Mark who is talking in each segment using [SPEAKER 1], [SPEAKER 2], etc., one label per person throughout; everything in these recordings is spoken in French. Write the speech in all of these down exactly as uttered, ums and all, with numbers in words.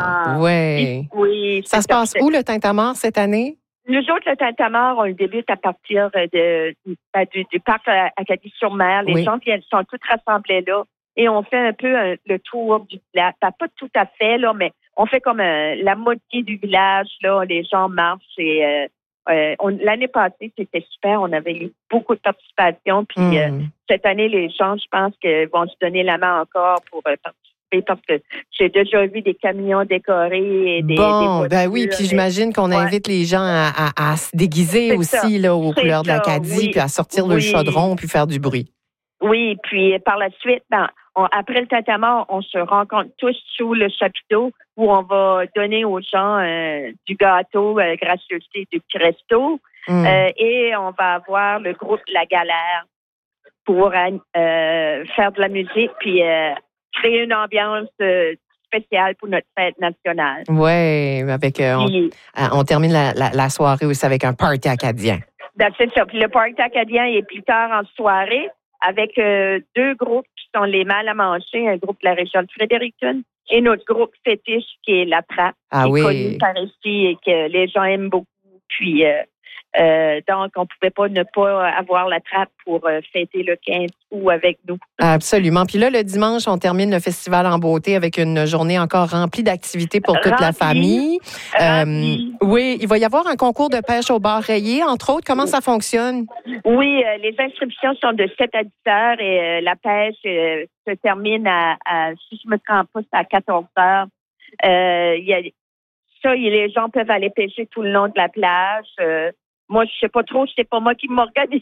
[SPEAKER 1] Ah, oui.
[SPEAKER 2] Oui.
[SPEAKER 1] Ça se passe où, le Tintamarre, cette année?
[SPEAKER 2] Nous autres, le Tintamarre, on le débute à partir de, ben, du, du parc Acadie-sur-Mer. Les
[SPEAKER 1] oui.
[SPEAKER 2] gens viennent, sont tous rassemblés là. Et on fait un peu un, le tour du village. Ben, pas tout à fait, là, mais on fait comme un, la moitié du village, là. Les gens marchent et euh, euh, on, l'année passée, c'était super. On avait eu beaucoup de participation. Puis mm. euh, cette année, les gens, je pense qu'ils vont se donner la main encore pour euh, participer parce que j'ai déjà vu des camions décorés et des,
[SPEAKER 1] bon,
[SPEAKER 2] des voitures,
[SPEAKER 1] ben oui, puis j'imagine qu'on
[SPEAKER 2] ouais.
[SPEAKER 1] invite les gens à, à, à se déguiser
[SPEAKER 2] C'est
[SPEAKER 1] aussi
[SPEAKER 2] ça.
[SPEAKER 1] là, aux
[SPEAKER 2] C'est
[SPEAKER 1] couleurs de
[SPEAKER 2] ça,
[SPEAKER 1] l'Acadie,
[SPEAKER 2] oui.
[SPEAKER 1] puis à sortir
[SPEAKER 2] oui.
[SPEAKER 1] le chaudron, puis faire du bruit.
[SPEAKER 2] Oui, puis par la suite, ben, on, après le Tintamarre, on se rencontre tous sous le chapiteau où on va donner aux gens euh, du gâteau, euh, gracieuseté du Cresto. Mm. Euh, et on va avoir le groupe La Galère pour euh, faire de la musique puis euh, créer une ambiance euh, spéciale pour notre fête nationale.
[SPEAKER 1] Oui, avec euh, on, on termine la, la, la soirée aussi avec un party acadien.
[SPEAKER 2] Ben, c'est ça. Puis le party acadien est plus tard en soirée avec euh, deux groupes qui sont les Mal à manger, un groupe de la région de Fredericton et notre groupe fétiche qui est La Trappe,
[SPEAKER 1] ah,
[SPEAKER 2] qui
[SPEAKER 1] oui.
[SPEAKER 2] est connu par ici et que les gens aiment beaucoup. Puis euh, euh, donc, on ne pouvait pas ne pas avoir La Trappe pour euh, fêter le quinze août avec nous.
[SPEAKER 1] Absolument. Puis là, le dimanche, on termine le festival en beauté avec une journée encore remplie d'activités pour toute
[SPEAKER 2] rempli,
[SPEAKER 1] la famille.
[SPEAKER 2] Euh,
[SPEAKER 1] oui, il va y avoir un concours de pêche au bar rayé, entre autres. Comment ça fonctionne?
[SPEAKER 2] Oui, euh, les inscriptions sont de sept à dix heures et euh, la pêche euh, se termine à, à, si je me trompe pas, c'est à quatorze heures. Euh, y a, ça, y, les gens peuvent aller pêcher tout le long de la plage. Euh, moi, je sais pas trop, c'est pas moi qui m'organise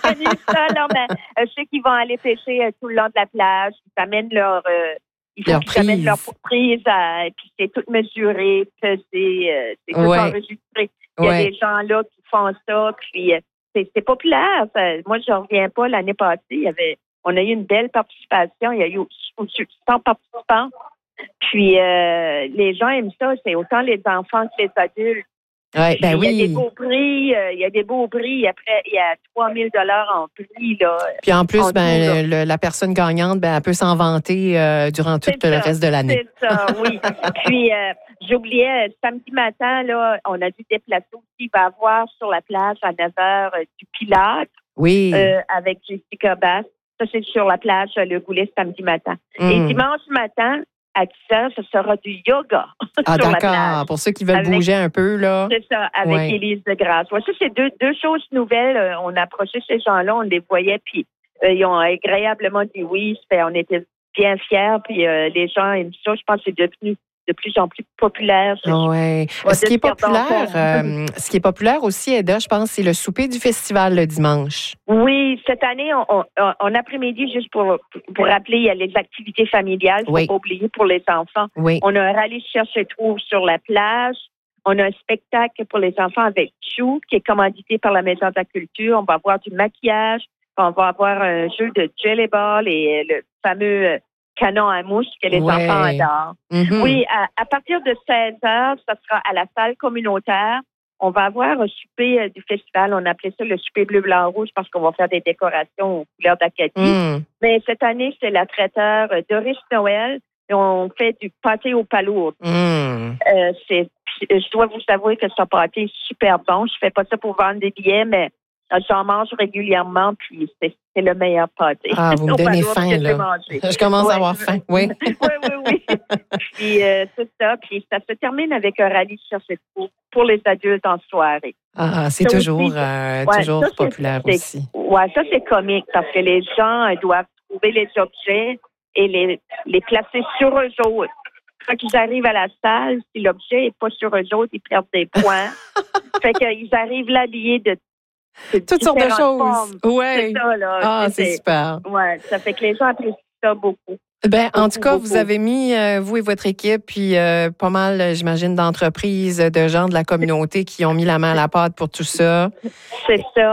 [SPEAKER 2] ça, là, mais euh, je sais qu'ils vont aller pêcher euh, tout le long de la plage. Ils amènent leur, euh, ils
[SPEAKER 1] leur
[SPEAKER 2] qu'ils amènent leur prise, et puis c'est tout mesuré, pesé, euh, c'est tout ouais. enregistré. Il y a ouais. des gens là qui font ça, puis euh, c'est, c'est populaire. Ça. Moi, je reviens pas. L'année passée, il y avait, on a eu une belle participation. Il y a eu au-dessus de cent participants. Puis euh, les gens aiment ça. C'est autant les enfants que les adultes.
[SPEAKER 1] Ouais, ben
[SPEAKER 2] il y
[SPEAKER 1] oui.
[SPEAKER 2] a des beaux prix, euh, il y a des beaux prix. Après, il y a trois mille dollars en prix là.
[SPEAKER 1] Puis en plus,
[SPEAKER 2] en
[SPEAKER 1] ben tout, le, la personne gagnante, ben elle peut s'en vanter euh, durant tout
[SPEAKER 2] c'est
[SPEAKER 1] le
[SPEAKER 2] ça,
[SPEAKER 1] reste de l'année.
[SPEAKER 2] C'est ça, oui. Puis euh, j'oubliais samedi matin là, on a dû déplacer aussi. Il va y avoir sur la plage à neuf heures euh, du Pilates.
[SPEAKER 1] Oui.
[SPEAKER 2] Euh, avec Jessica Bass. Ça c'est sur la plage Le Goulet samedi matin. Mm. Et dimanche matin. À dix heures, ce sera du yoga.
[SPEAKER 1] Ah, sur d'accord. La Pour ceux qui veulent avec, bouger un peu, là.
[SPEAKER 2] C'est ça, avec ouais. Élise de Grasse. Ouais, ça, c'est deux, deux choses nouvelles. On a approché ces gens-là, on les voyait, puis euh, ils ont agréablement dit oui. On était bien fiers, puis euh, les gens aiment ça. Je pense que c'est devenu de plus en plus populaire.
[SPEAKER 1] Oui. Ce qui est populaire, euh, ce qui est populaire aussi, Eda, je pense, c'est le souper du festival le dimanche.
[SPEAKER 2] Oui, cette année, on, on, on après-midi, juste pour, pour rappeler, il y a les activités familiales, il ne faut
[SPEAKER 1] oui.
[SPEAKER 2] pas oublier pour les enfants.
[SPEAKER 1] Oui.
[SPEAKER 2] On a un rallye cherche-trouve sur la plage. On a un spectacle pour les enfants avec Chou, qui est commandité par la Maison de la Culture. On va avoir du maquillage. On va avoir un jeu de jelly ball et le fameux canon à mouche que les
[SPEAKER 1] ouais.
[SPEAKER 2] enfants adorent.
[SPEAKER 1] Mm-hmm.
[SPEAKER 2] Oui, à, à partir de seize heures, ça sera à la salle communautaire. On va avoir un souper euh, du festival. On appelait ça le souper bleu, blanc, rouge parce qu'on va faire des décorations aux couleurs d'Acadie.
[SPEAKER 1] Mm.
[SPEAKER 2] Mais cette année, c'est la traiteur euh, Doris Noël et on fait du pâté aux palourdes.
[SPEAKER 1] Mm.
[SPEAKER 2] Euh, c'est, je dois vous avouer que ce pâté est super bon. Je fais pas ça pour vendre des billets, mais j'en mange régulièrement, puis c'est, c'est le meilleur pâté.
[SPEAKER 1] Ah, vous me donnez faim, là. Je commence ouais. à avoir faim, oui.
[SPEAKER 2] oui, oui, oui. Puis euh, c'est ça. Puis ça se termine avec un rallye cherche-trouve pour les adultes en soirée.
[SPEAKER 1] Ah, c'est ça toujours, aussi, euh, ouais, toujours ça, populaire
[SPEAKER 2] c'est,
[SPEAKER 1] aussi.
[SPEAKER 2] Oui, ça, c'est comique parce que les gens doivent trouver les objets et les, les placer sur eux autres. Quand ils arrivent à la salle, si l'objet n'est pas sur eux autres, ils perdent des points. Fait qu'ils arrivent là habillés de
[SPEAKER 1] toutes sortes de choses. Ouais.
[SPEAKER 2] C'est ça, là.
[SPEAKER 1] Ah, c'est,
[SPEAKER 2] c'est
[SPEAKER 1] super.
[SPEAKER 2] Ouais, ça fait que les gens apprécient ça beaucoup.
[SPEAKER 1] Ben,
[SPEAKER 2] beaucoup,
[SPEAKER 1] en tout cas,
[SPEAKER 2] beaucoup.
[SPEAKER 1] Vous avez mis, euh, vous et votre équipe, puis euh, pas mal, j'imagine, d'entreprises, de gens de la communauté qui ont mis la main à la pâte pour tout ça.
[SPEAKER 2] C'est ça.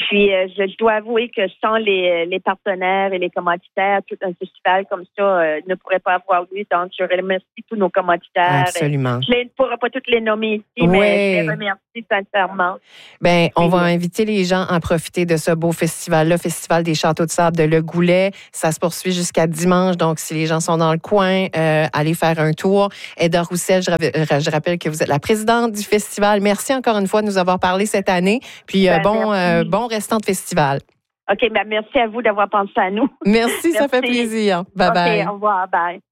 [SPEAKER 2] Puis, euh, je, je dois avouer que sans les, les partenaires et les commanditaires, tout un festival comme ça euh, ne pourrait pas avoir lieu. Donc, je remercie tous nos commanditaires.
[SPEAKER 1] Absolument.
[SPEAKER 2] Je ne pourrais pas toutes les nommer ici,
[SPEAKER 1] Oui.
[SPEAKER 2] mais je les remercie sincèrement.
[SPEAKER 1] Bien, on
[SPEAKER 2] Puis,
[SPEAKER 1] va inviter les gens à profiter de ce beau festival-là, Festival des Châteaux de Sable de Le Goulet. Ça se poursuit jusqu'à dimanche. Donc, si les gens sont dans le coin, euh, allez faire un tour. Edda Roussel, je, je rappelle que vous êtes la présidente du festival. Merci encore une fois de nous avoir parlé cette année. Puis, euh,
[SPEAKER 2] ben,
[SPEAKER 1] bon, euh, bon restant de festival.
[SPEAKER 2] OK, ben merci à vous d'avoir pensé à nous.
[SPEAKER 1] Merci,
[SPEAKER 2] Merci.
[SPEAKER 1] Ça fait plaisir. Bye
[SPEAKER 2] OK,
[SPEAKER 1] bye.
[SPEAKER 2] au revoir. Bye.